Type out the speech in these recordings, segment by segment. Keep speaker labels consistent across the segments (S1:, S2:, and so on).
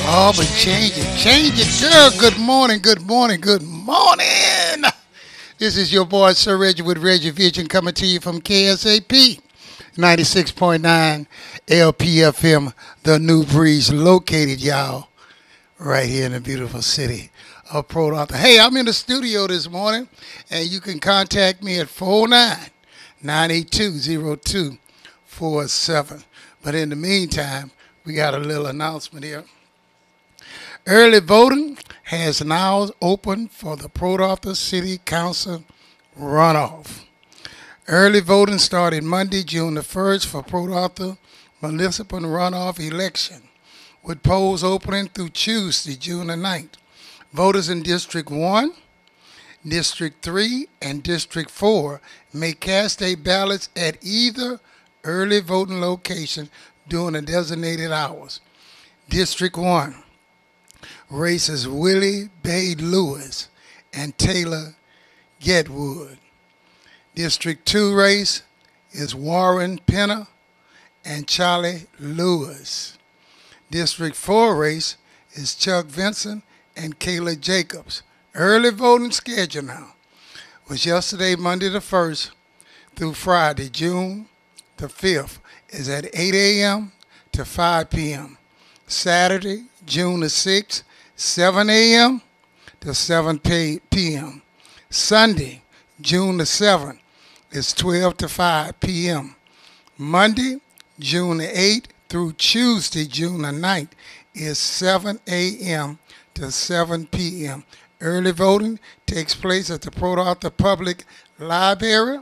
S1: Oh, but change it, girl. Good morning, good morning, good morning. This is your boy, Sir Reggie with Reggie Vision, coming to you from KSAP 96.9 LPFM, the New Breeze, located, y'all, right here in the beautiful city of Port Arthur. Hey, I'm in the studio this morning, and you can contact me at 409-982-0247. But in the meantime, we got a little announcement here. Early voting has now opened for the Port Arthur City Council runoff. Early voting started Monday, June the 1st for Port Arthur municipal runoff election, with polls opening through Tuesday, June the 9th. Voters in District 1, District 3, and District 4 may cast their ballots at either early voting location during the designated hours. District 1 races Willie Bay Lewis and Taylor Getwood. District 2 race is Warren Penner and Charlie Lewis. District 4 race is Chuck Vincent and Kayla Jacobs. Early voting schedule now was yesterday, Monday the 1st, through Friday, June the 5th, is at 8 a.m. to 5 p.m. Saturday, June the 6th, 7 a.m. to 7 p.m. Sunday, June the 7th, is 12 to 5 p.m. Monday, June the 8th through Tuesday, June the 9th, is 7 a.m. to 7 p.m. Early voting takes place at the Port Arthur Public Library,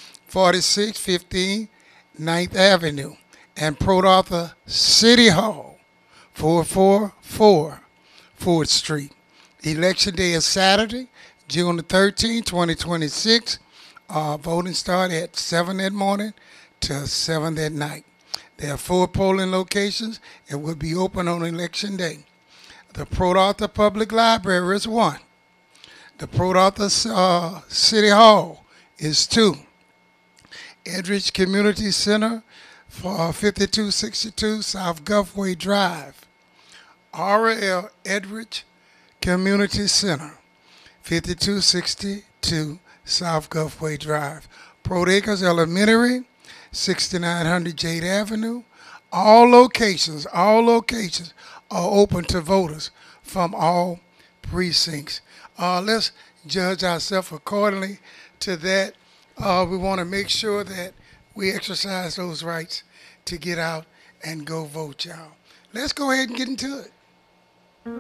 S1: 4615 9th Avenue, and Port Arthur City Hall, 444 4th Street. Election day is Saturday, June the 13th, 2026. Voting start at 7 that morning to 7 that night. There are 4 polling locations and will be open on election day. The Port Arthur Public Library is 1. The Port Arthur City Hall is 2. Edridge Community Center for 5262 South Gulfway Drive. R.L. Edridge Community Center, 5262 South Gulfway Drive. Port Acres Elementary, 6900 Jade Avenue. All locations are open to voters from all precincts. Let's judge ourselves accordingly to that. We want to make sure that we exercise those rights to get out and go vote, y'all. Let's go ahead and get into it.